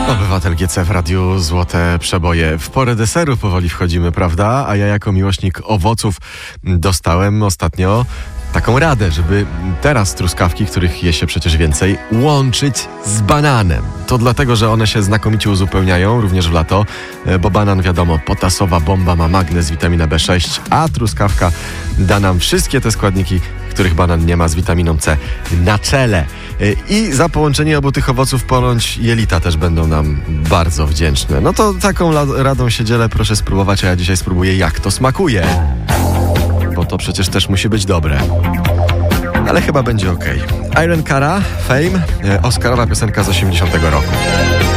Obywatel GC w Radiu Złote Przeboje. W porę deseru powoli wchodzimy, prawda? A ja jako miłośnik owoców dostałem ostatnio taką radę, żeby teraz truskawki, których je się przecież więcej, łączyć z bananem. To dlatego, że one się znakomicie uzupełniają, również w lato, bo banan, wiadomo, potasowa bomba, ma magnez, witaminę B6, a truskawka da nam wszystkie te składniki, których banan nie ma, z witaminą C na czele. I za połączenie obu tych owoców ponoć jelita też będą nam bardzo wdzięczne. No to taką radą się dzielę, proszę spróbować, a ja dzisiaj spróbuję, jak to smakuje. Bo to przecież też musi być dobre. Ale chyba będzie okej. Iron Cara, Fame, Oscarowa piosenka z 80 roku.